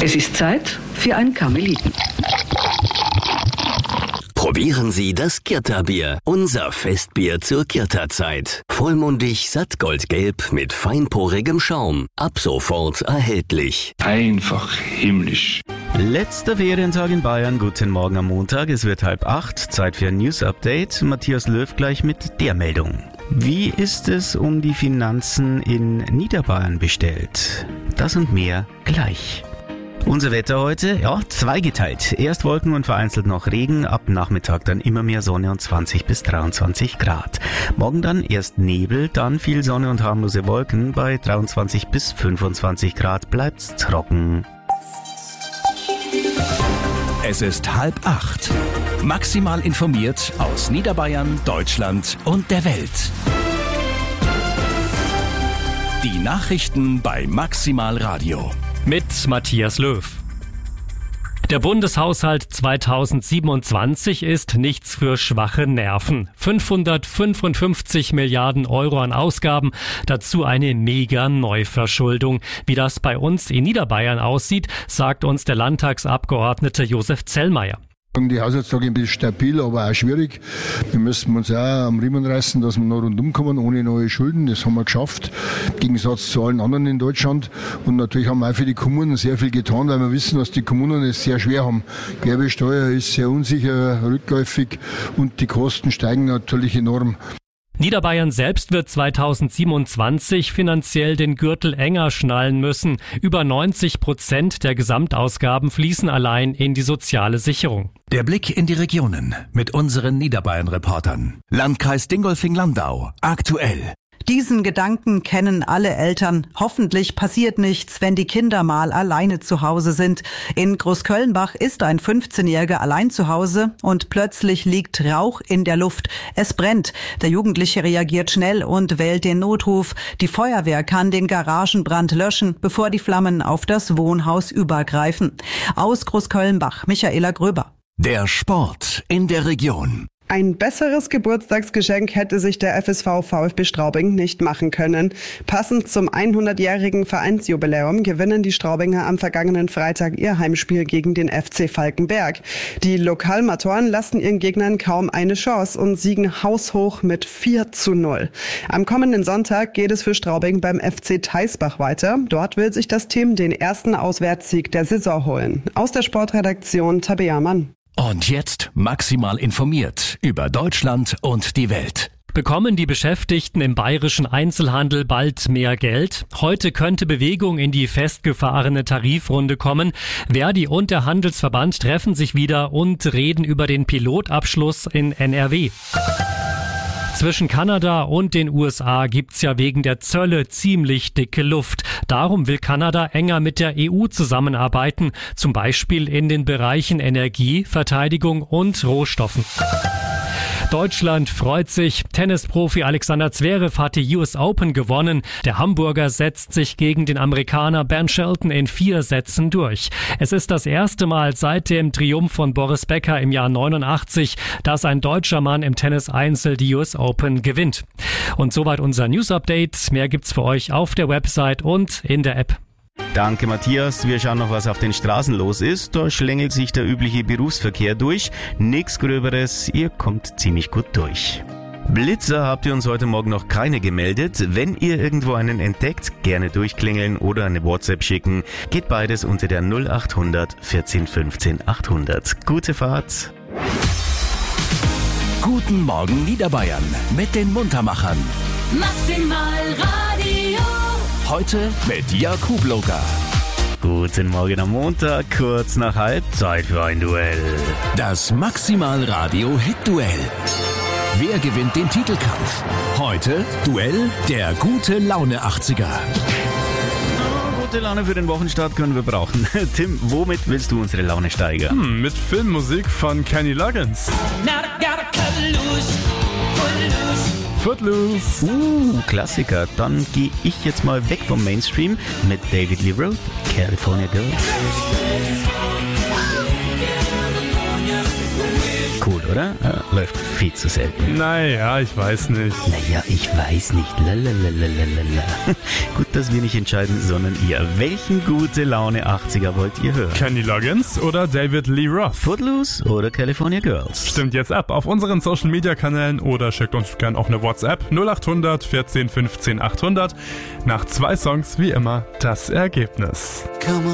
Es ist Zeit für ein Karmeliten. Probieren Sie das Kirta-Bier, unser Festbier zur Kirta-Zeit. Vollmundig, sattgoldgelb mit feinporigem Schaum. Ab sofort erhältlich. Einfach himmlisch. Letzter Ferientag in Bayern. Guten Morgen am Montag. Es wird 7:30. Zeit für ein News-Update. Matthias Löw gleich mit der Meldung. Wie ist es um die Finanzen in Niederbayern bestellt? Das und mehr gleich. Unser Wetter heute, zweigeteilt. Erst Wolken und vereinzelt noch Regen, ab Nachmittag dann immer mehr Sonne und 20 bis 23 Grad. Morgen dann erst Nebel, dann viel Sonne und harmlose Wolken. Bei 23 bis 25 Grad bleibt's trocken. Es ist 7:30. Maximal informiert aus Niederbayern, Deutschland und der Welt. Die Nachrichten bei Maximal Radio. Mit Matthias Löw. Der Bundeshaushalt 2027 ist nichts für schwache Nerven. 555 Milliarden Euro an Ausgaben, dazu eine Mega-Neuverschuldung. Wie das bei uns in Niederbayern aussieht, sagt uns der Landtagsabgeordnete Josef Zellmeier. Die Haushaltslage ist stabil, aber auch schwierig. Wir müssen uns auch am Riemen reißen, dass wir noch rundum kommen, ohne neue Schulden. Das haben wir geschafft, im Gegensatz zu allen anderen in Deutschland. Und natürlich haben wir auch für die Kommunen sehr viel getan, weil wir wissen, dass die Kommunen es sehr schwer haben. Gewerbesteuer ist sehr unsicher, rückläufig und die Kosten steigen natürlich enorm. Niederbayern selbst wird 2027 finanziell den Gürtel enger schnallen müssen. Über 90% der Gesamtausgaben fließen allein in die soziale Sicherung. Der Blick in die Regionen mit unseren Niederbayern-Reportern. Landkreis Dingolfing-Landau, aktuell. Diesen Gedanken kennen alle Eltern. Hoffentlich passiert nichts, wenn die Kinder mal alleine zu Hause sind. In Großkölnbach ist ein 15-Jähriger allein zu Hause und plötzlich liegt Rauch in der Luft. Es brennt. Der Jugendliche reagiert schnell und wählt den Notruf. Die Feuerwehr kann den Garagenbrand löschen, bevor die Flammen auf das Wohnhaus übergreifen. Aus Großkölnbach, Michaela Gröber. Der Sport in der Region. Ein besseres Geburtstagsgeschenk hätte sich der FSV VfB Straubing nicht machen können. Passend zum 100-jährigen Vereinsjubiläum gewinnen die Straubinger am vergangenen Freitag ihr Heimspiel gegen den FC Falkenberg. Die Lokalmatoren lassen ihren Gegnern kaum eine Chance und siegen haushoch mit 4:0. Am kommenden Sonntag geht es für Straubing beim FC Theisbach weiter. Dort will sich das Team den ersten Auswärtssieg der Saison holen. Aus der Sportredaktion Tabea Mann. Und jetzt maximal informiert über Deutschland und die Welt. Bekommen die Beschäftigten im bayerischen Einzelhandel bald mehr Geld? Heute könnte Bewegung in die festgefahrene Tarifrunde kommen. Verdi und der Handelsverband treffen sich wieder und reden über den Pilotabschluss in NRW. Zwischen Kanada und den USA gibt's ja wegen der Zölle ziemlich dicke Luft. Darum will Kanada enger mit der EU zusammenarbeiten, zum Beispiel in den Bereichen Energie, Verteidigung und Rohstoffen. Deutschland freut sich. Tennisprofi Alexander Zverev hat die US Open gewonnen. Der Hamburger setzt sich gegen den Amerikaner Ben Shelton in 4 Sätzen durch. Es ist das erste Mal seit dem Triumph von Boris Becker im Jahr 89, dass ein deutscher Mann im Tennis-Einzel die US Open gewinnt. Und soweit unser News-Update. Mehr gibt's für euch auf der Website und in der App. Danke Matthias, wir schauen noch, was auf den Straßen los ist. Da schlängelt sich der übliche Berufsverkehr durch. Nichts Gröberes, ihr kommt ziemlich gut durch. Blitzer habt ihr uns heute Morgen noch keine gemeldet. Wenn ihr irgendwo einen entdeckt, gerne durchklingeln oder eine WhatsApp schicken. Geht beides unter der 0800 14 15 800. Gute Fahrt! Guten Morgen Niederbayern mit den Muntermachern. Maximal Radio. Heute mit Jakub Loka. Guten Morgen am Montag, kurz nach 7:30, Zeit für ein Duell. Das Maximal Radio Hit Duell. Wer gewinnt den Titelkampf? Heute Duell der gute Laune 80er. Gute Laune für den Wochenstart können wir brauchen. Tim, womit willst du unsere Laune steigern? Mit Filmmusik von Kenny Loggins. Footloose. Klassiker. Dann gehe ich jetzt mal weg vom Mainstream mit David Lee Roth, California Girls. cool, oder? Läuft viel zu selten. Naja, ich weiß nicht. Naja, ich weiß nicht. Lalalala. Gut, dass wir nicht entscheiden, sondern ihr. Welchen gute Laune 80er wollt ihr hören? Kenny Loggins oder David Lee Roth? Footloose oder California Girls? Stimmt jetzt ab auf unseren Social Media Kanälen oder schickt uns gerne auch eine WhatsApp 0800 14 15 800. Nach 2 Songs wie immer das Ergebnis.